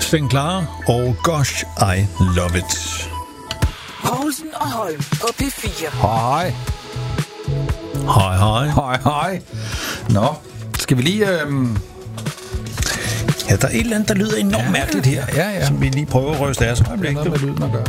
Sten Clara og Gosh, I Love It. Povlsen og Holm på P4. Hej. Hej, hej. Hej, hej. Nå, skal vi lige... Ja, der er et eller andet, der lyder enormt mærkeligt her, ja. som vi lige prøver at ryste af. Så Det er noget med lyden at gøre.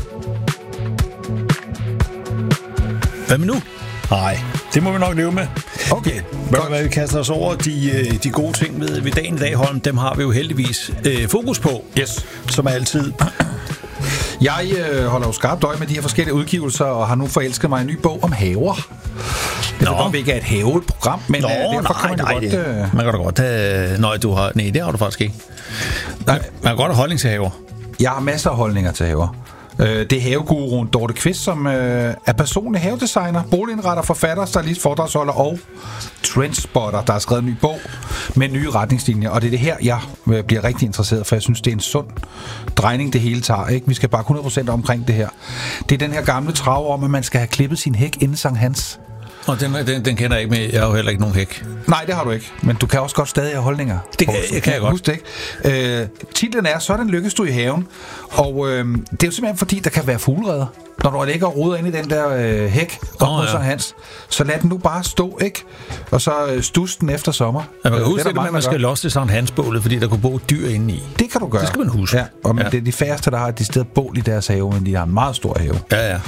Hvad med nu? Nej, det må vi nok leve med. Okay. Hvad vi kaster os over de gode ting ved dagen i dag, Holm, dem har vi jo heldigvis fokus på. Yes. Som altid. Jeg holder jo skarpt øje med de her forskellige udgivelser, og har nu forelsket mig en ny bog om haver. Jeg ved godt, vi ikke er et haveprogram, men derfor kan man godt... Man kan da godt have... Nej, det har du faktisk ikke. Nej. Man kan godt have holdning til haver. Jeg har masser af holdninger til haver. Det er haveguruen Dorte Kvist, som er personlig havedesigner, boligindretter, forfatter, stylist, foredragsholder og trendspotter, der har skrevet en ny bog med nye retningslinjer. Og det er det her, jeg bliver rigtig interesseret, for jeg synes, det er en sund drejning, det hele tager. Ikke? Vi skal bare 100% omkring det her. Det er den her gamle trav om, at man skal have klippet sin hæk inden Sankt Hans. Og den kender jeg ikke med. Jeg har jo heller ikke nogen hæk. Nej, det har du ikke. Men du kan også godt stadig have holdninger. Det kan jeg godt. Husk det, ikke? Titlen er, sådan lykkes du i haven. Og det er jo simpelthen fordi, der kan være fuglereder. Når du ligger og roder ind i den der hæk op mod Sankt Hans, så lad den nu bare stå, ikke? Og så stus den efter sommer. Ja, man kan huske det med, at man skal losse Sankt Hans-bålet, fordi der kunne bo dyr inde i. Det kan du gøre. Det skal man huske. Ja, og det er de færreste, der har et decideret bål i deres have, men de har en meget stor have. Ja.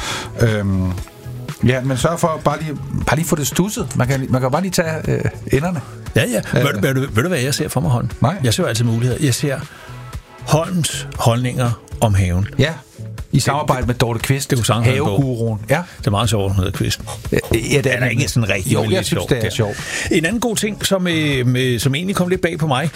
Ja, men sørg for bare lige få det stusset. Man kan bare lige tage enderne. Ja. Ved du, hvad jeg ser for mig, Holm? Nej. Jeg ser jo altid muligheder. Jeg ser Holms holdninger om haven. Ja, i samarbejde med Dorte Kvist, haveguruen. Ja. Det er meget sjovt, hun hedder Kvist. Ja, det er ikke sådan rigtig. Jo, jeg synes, det er sjovt. En anden god ting, som egentlig kom lidt bag på mig.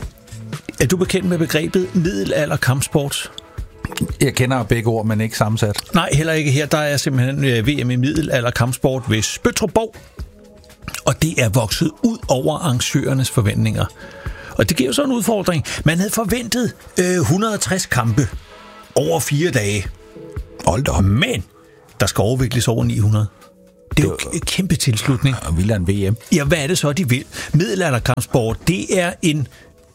Er du bekendt med begrebet middelalder kampsport? Jeg kender begge ord, men ikke sammensat. Nej, heller ikke her. Der er simpelthen VM i middelalder kampsport ved Spøttrup. Og det er vokset ud over arrangørernes forventninger. Og det giver jo så en udfordring. Man havde forventet 160 kampe over 4 dage. Hold da. Men der skal overvikles over 900. Det er jo en kæmpe tilslutning. Og vil en VM. Ja, hvad er det så, de vil? Middelalderkampsport, det er en...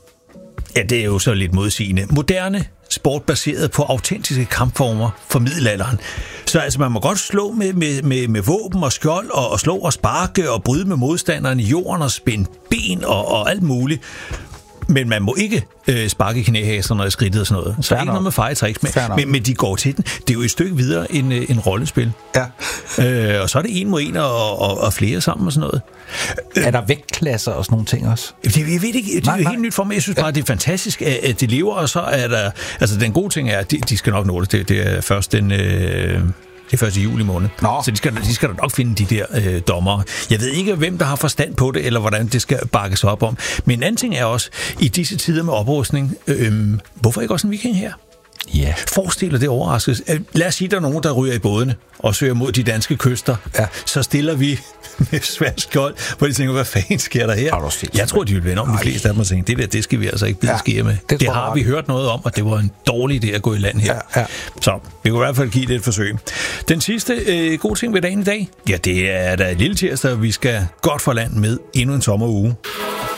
Ja, det er jo så lidt modsigende. Moderne sport baseret på autentiske kampformer for middelalderen. Så altså, man må godt slå med våben og skjold, og slå og sparke, og bryde med modstanderen i jorden, og spænde ben og alt muligt. Men man må ikke sparke i knæhæserne og skridtet og sådan noget. Så ikke noget med fejetricks, men de går til den. Det er jo et stykke videre end rollespil. Ja. Og så er det 1 mod 1 og flere sammen og sådan noget. Er der vægtklasser og sådan nogle ting også? Jeg ved ikke, det er helt nyt for mig. Jeg synes bare, det er fantastisk, at de lever, og så er der... Altså, den gode ting er, at de skal nok nå det. Det er først den... Det er først i juli måned. Nå. Så de skal da nok finde de der dommere. Jeg ved ikke, hvem der har forstand på det, eller hvordan det skal bakkes op om. Men en anden ting er også, i disse tider med oprustning, hvorfor ikke også en viking her? Ja. Forestil dig det overraskelse. Lad os sige, der er nogen, der ryger i bådene og søger mod de danske kyster. Ja. Så stiller vi med svært skjold, hvor de tænker, hvad fanden sker der her? Jeg tror, de vil vende om de fleste af dem og tænke, det skal vi altså ikke bide sker med. Det har vi hørt noget om, og det var en dårlig idé at gå i land her. Ja. Så vi kunne i hvert fald give det et forsøg. Den sidste gode ting ved dagen i dag, ja, det er da lille tirsdag, vi skal godt for land med endnu en sommeruge.